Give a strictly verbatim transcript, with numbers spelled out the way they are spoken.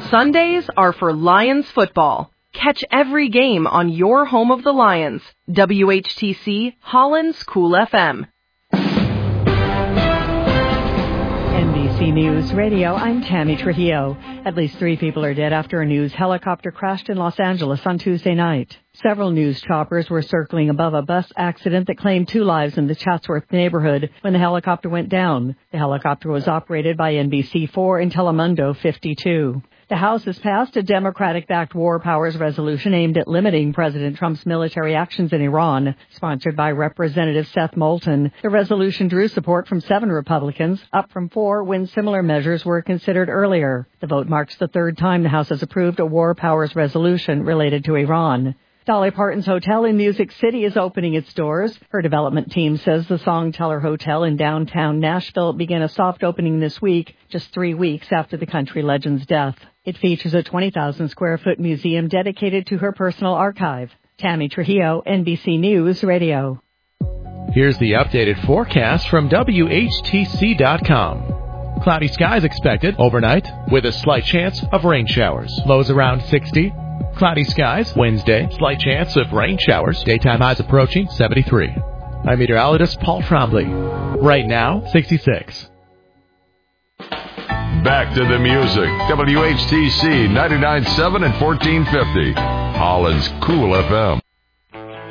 Sundays are for Lions football. Catch every game on your home of the Lions. W H T C, Holland's Cool F M. N B C News Radio, I'm Tammy Trujillo. At least three people are dead after a news helicopter crashed in Los Angeles on Tuesday night. Several news choppers were circling above a bus accident that claimed two lives in the Chatsworth neighborhood when the helicopter went down. The helicopter was operated by N B C four and Telemundo fifty-two. The House has passed a Democratic-backed war powers resolution aimed at limiting President Trump's military actions in Iran, sponsored by Representative Seth Moulton. The resolution drew support from seven Republicans, up from four when similar measures were considered earlier. The vote marks the third time the House has approved a war powers resolution related to Iran. Dolly Parton's Hotel in Music City is opening its doors. Her development team says the Songteller Hotel in downtown Nashville began a soft opening this week, just three weeks after the country legend's death. It features a twenty thousand square foot museum dedicated to her personal archive. Tammy Trujillo, N B C News Radio. Here's the updated forecast from W H T C dot com. Cloudy skies expected overnight with a slight chance of rain showers. Lows around sixty. Cloudy skies Wednesday. Slight chance of rain showers. Daytime highs approaching seventy-three. I'm meteorologist Paul Trombley. Right now, sixty-six. Back to the music. W H T C ninety-nine point seven and fourteen fifty. Holland's Cool F M.